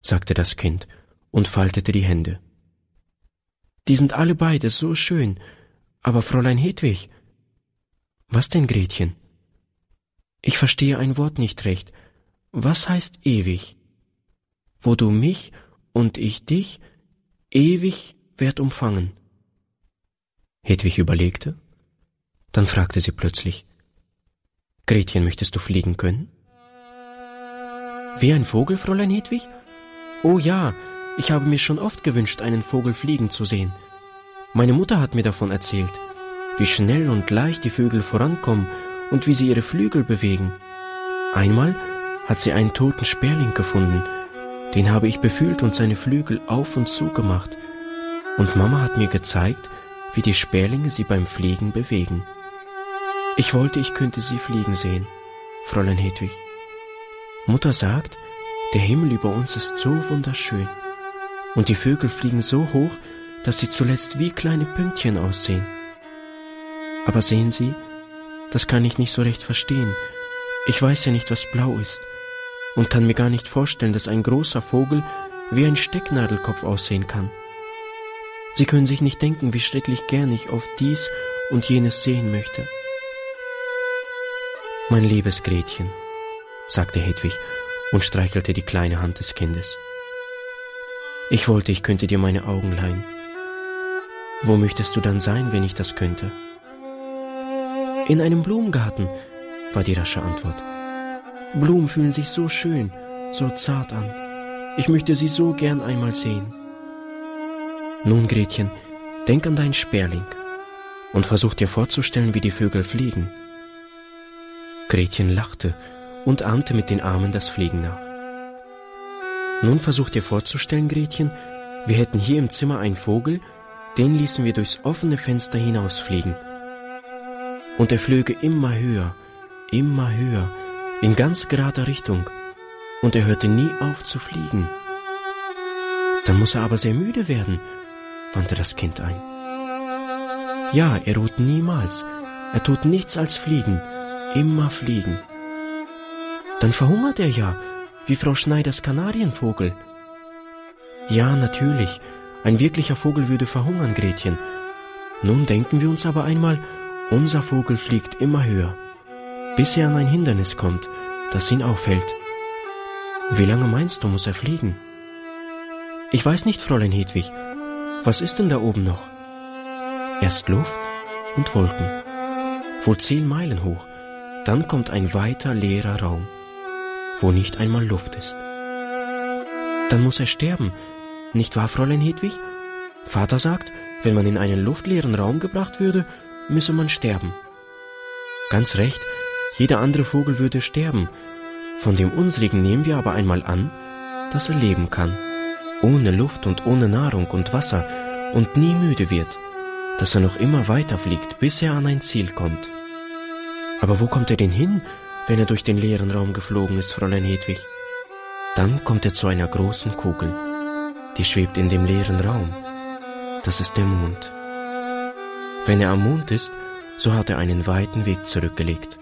sagte das Kind und faltete die Hände. »Die sind alle beide so schön, aber Fräulein Hedwig...« »Was denn, Gretchen?« »Ich verstehe ein Wort nicht recht. Was heißt ewig? Wo du mich und ich dich ewig werd umfangen.« Hedwig überlegte. Dann fragte sie plötzlich: »Gretchen, möchtest du fliegen können?« »Wie ein Vogel, Fräulein Hedwig? Oh ja, ich habe mir schon oft gewünscht, einen Vogel fliegen zu sehen. Meine Mutter hat mir davon erzählt, wie schnell und leicht die Vögel vorankommen und wie sie ihre Flügel bewegen. Einmal hat sie einen toten Sperling gefunden. Den habe ich befühlt und seine Flügel auf und zu gemacht. Und Mama hat mir gezeigt, wie die Sperlinge sie beim Fliegen bewegen. Ich wollte, ich könnte sie fliegen sehen, Fräulein Hedwig. Mutter sagt, der Himmel über uns ist so wunderschön. Und die Vögel fliegen so hoch, dass sie zuletzt wie kleine Pünktchen aussehen. Aber sehen Sie, das kann ich nicht so recht verstehen. Ich weiß ja nicht, was blau ist und kann mir gar nicht vorstellen, dass ein großer Vogel wie ein Stecknadelkopf aussehen kann. Sie können sich nicht denken, wie schrecklich gern ich oft dies und jenes sehen möchte.« »Mein liebes Gretchen«, sagte Hedwig und streichelte die kleine Hand des Kindes. »Ich wollte, ich könnte dir meine Augen leihen. Wo möchtest du dann sein, wenn ich das könnte?« »In einem Blumengarten«, war die rasche Antwort. »Blumen fühlen sich so schön, so zart an. Ich möchte sie so gern einmal sehen.« »Nun, Gretchen, denk an deinen Sperling und versuch dir vorzustellen, wie die Vögel fliegen.« Gretchen lachte und ahmte mit den Armen das Fliegen nach. »Nun versuch dir vorzustellen, Gretchen, wir hätten hier im Zimmer einen Vogel, den ließen wir durchs offene Fenster hinausfliegen. Und er flöge immer höher, in ganz gerader Richtung, und er hörte nie auf zu fliegen. Dann muss er aber sehr müde werden«, wandte das Kind ein. »Ja, er ruht niemals, er tut nichts als fliegen, immer fliegen. Dann verhungert er ja, wie Frau Schneiders Kanarienvogel.« »Ja, natürlich, ein wirklicher Vogel würde verhungern, Gretchen. Nun denken wir uns aber einmal, unser Vogel fliegt immer höher, bis er an ein Hindernis kommt, das ihn aufhält. Wie lange meinst du, muss er fliegen?« »Ich weiß nicht, Fräulein Hedwig. Was ist denn da oben noch?« »Erst Luft und Wolken, wohl 10 Meilen hoch. Dann kommt ein weiter, leerer Raum, wo nicht einmal Luft ist. Dann muss er sterben, nicht wahr, Fräulein Hedwig? Vater sagt, wenn man in einen luftleeren Raum gebracht würde, müsse man sterben.« »Ganz recht, jeder andere Vogel würde sterben. Von dem unsrigen nehmen wir aber einmal an, dass er leben kann, ohne Luft und ohne Nahrung und Wasser und nie müde wird, dass er noch immer weiter fliegt, bis er an ein Ziel kommt.« »Aber wo kommt er denn hin, wenn er durch den leeren Raum geflogen ist, Fräulein Hedwig?« »Dann kommt er zu einer großen Kugel, die schwebt in dem leeren Raum. Das ist der Mond. Wenn er am Mond ist, so hat er einen weiten Weg zurückgelegt.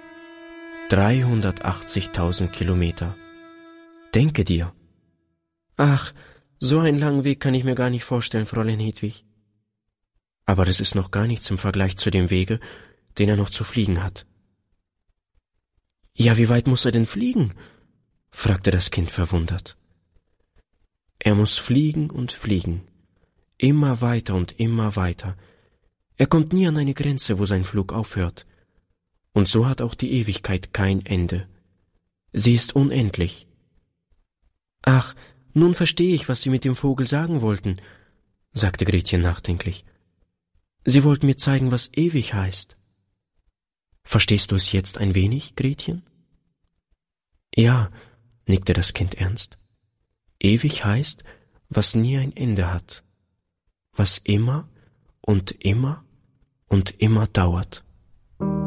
380.000 Kilometer. Denke dir.« »Ach, so einen langen Weg kann ich mir gar nicht vorstellen, Fräulein Hedwig.« »Aber das ist noch gar nichts im Vergleich zu dem Wege, den er noch zu fliegen hat.« »Ja, wie weit muss er denn fliegen?« fragte das Kind verwundert. »Er muss fliegen und fliegen, immer weiter und immer weiter. Er kommt nie an eine Grenze, wo sein Flug aufhört. Und so hat auch die Ewigkeit kein Ende. Sie ist unendlich.« »Ach, nun verstehe ich, was Sie mit dem Vogel sagen wollten«, sagte Gretchen nachdenklich. »Sie wollten mir zeigen, was ewig heißt.« »Verstehst du es jetzt ein wenig, Gretchen?« »Ja«, nickte das Kind ernst. »Ewig heißt, was nie ein Ende hat, was immer und immer und immer dauert.«